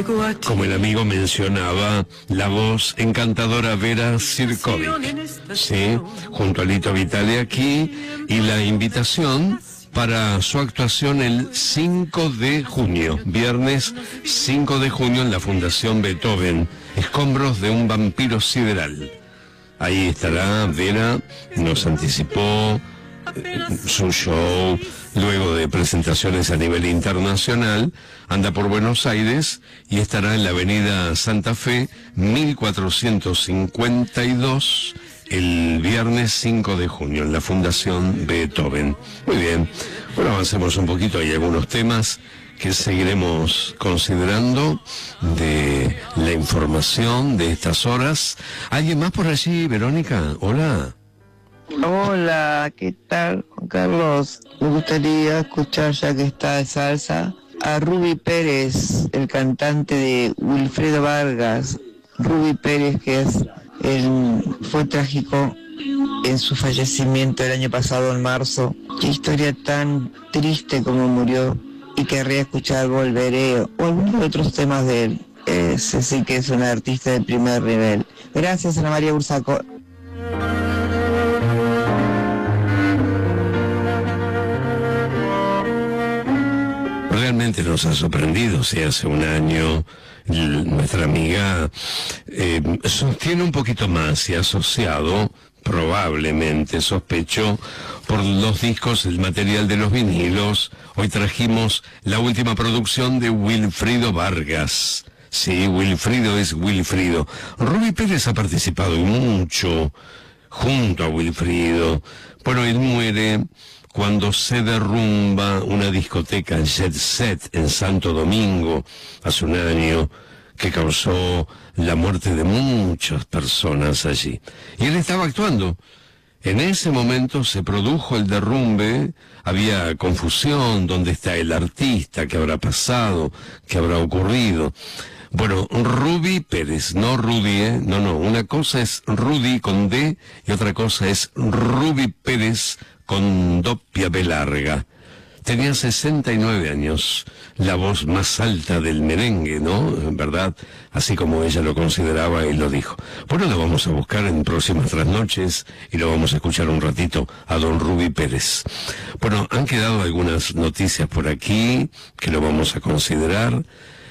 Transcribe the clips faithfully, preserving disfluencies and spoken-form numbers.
Como el amigo mencionaba, la voz encantadora Vera Sirkovic, ¿sí? Junto a Lito Vitale aquí, y la invitación para su actuación el cinco de junio, viernes cinco de junio en la Fundación Beethoven, Escombros de un vampiro sideral. Ahí estará Vera, nos anticipó eh, su show, luego de presentaciones a nivel internacional, anda por Buenos Aires y estará en la avenida Santa Fe, mil cuatrocientos cincuenta y dos, el viernes cinco de junio, en la Fundación Beethoven. Muy bien, bueno, avancemos un poquito, hay algunos temas que seguiremos considerando de la información de estas horas. ¿Alguien más por allí, Verónica? Hola. Hola, ¿qué tal, Juan Carlos? Me gustaría escuchar, ya que está de salsa, a Ruby Pérez, el cantante de Wilfrido Vargas. Ruby Pérez, que es el, fue trágico en su fallecimiento el año pasado, en marzo. Qué historia tan triste como murió, y querría escuchar Volveré o algunos de otros temas de él. Ese sí que es un artista de primer nivel. Gracias, Ana María Bursaco. Realmente nos ha sorprendido, si hace un año nuestra amiga eh, sostiene un poquito más y asociado, probablemente, sospecho, por los discos, el material de los vinilos. Hoy trajimos la última producción de Wilfrido Vargas. Sí, Wilfrido es Wilfrido. Ruby Pérez ha participado mucho junto a Wilfrido. Bueno, él muere cuando se derrumba una discoteca en Jet Set en Santo Domingo hace un año, que causó la muerte de muchas personas allí. Y él estaba actuando. En ese momento se produjo el derrumbe, había confusión, ¿dónde está el artista? ¿Qué habrá pasado? ¿Qué habrá ocurrido? Bueno, Ruby Pérez, no Rudy, ¿eh? No, no, una cosa es Rudy con D y otra cosa es Ruby Pérez con doppia B larga. Tenía sesenta y nueve años, la voz más alta del merengue, ¿no? En verdad, así como ella lo consideraba y lo dijo. Bueno, lo vamos a buscar en próximas trasnoches y lo vamos a escuchar un ratito a don Ruby Pérez. Bueno, han quedado algunas noticias por aquí que lo vamos a considerar.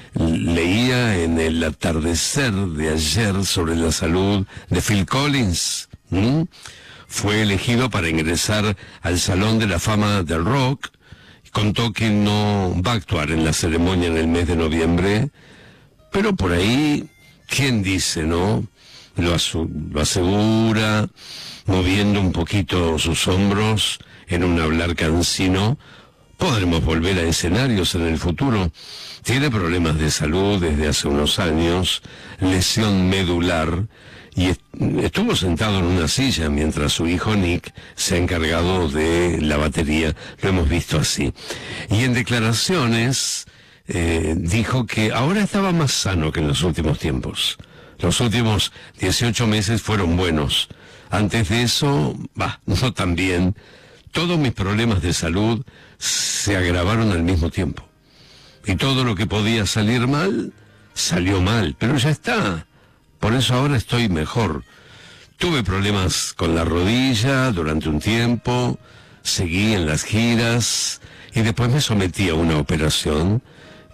Leía en el atardecer de ayer sobre la salud de Phil Collins. ¿Mm? Fue elegido para ingresar al Salón de la Fama del Rock. Contó que no va a actuar en la ceremonia en el mes de noviembre, pero por ahí, ¿quién dice, no? Lo, asu- lo asegura, moviendo un poquito sus hombros en un hablar cansino. Podremos volver a escenarios en el futuro. Tiene problemas de salud desde hace unos años, lesión medular, y est- estuvo sentado en una silla mientras su hijo Nick se ha encargado de la batería. Lo hemos visto así. Y en declaraciones eh, dijo que ahora estaba más sano que en los últimos tiempos. Los últimos dieciocho meses fueron buenos. Antes de eso, bah, no tan bien. Todos mis problemas de salud se agravaron al mismo tiempo. Y todo lo que podía salir mal, salió mal. Pero ya está. Por eso ahora estoy mejor. Tuve problemas con la rodilla durante un tiempo, seguí en las giras y después me sometí a una operación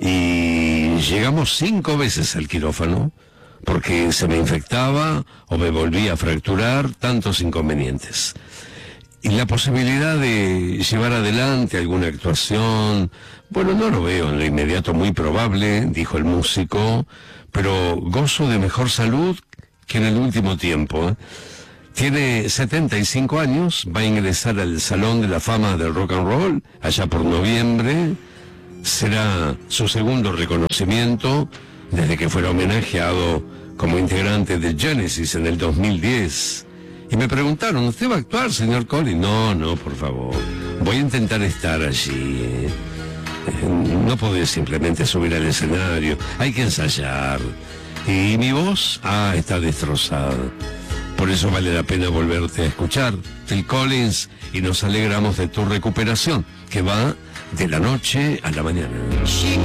y llegamos cinco veces al quirófano porque se me infectaba o me volvía a fracturar, tantos inconvenientes. Y la posibilidad de llevar adelante alguna actuación, bueno, no lo veo en lo inmediato, muy probable, dijo el músico, pero gozo de mejor salud que en el último tiempo. ¿eh? Tiene setenta y cinco años, va a ingresar al Salón de la Fama del Rock and Roll, allá por noviembre. Será su segundo reconocimiento desde que fuera homenajeado como integrante de Genesis en el dos mil diez. Y me preguntaron, ¿usted va a actuar, señor Collins? No, no, por favor. Voy a intentar estar allí. ¿eh? No podés simplemente subir al escenario. Hay que ensayar. Y mi voz, ah, está destrozada. Por eso vale la pena volverte a escuchar, Phil Collins, y nos alegramos de tu recuperación, que va de la noche a la mañana.